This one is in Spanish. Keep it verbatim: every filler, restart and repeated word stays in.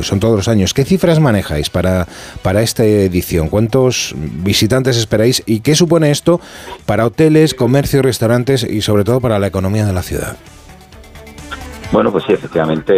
son todos los años. ¿Qué cifras manejáis para, para esta edición? ¿Cuántos visitantes esperáis y qué supone esto para hoteles, comercios, restaurantes y sobre todo para la economía de la ciudad? Bueno, pues sí, efectivamente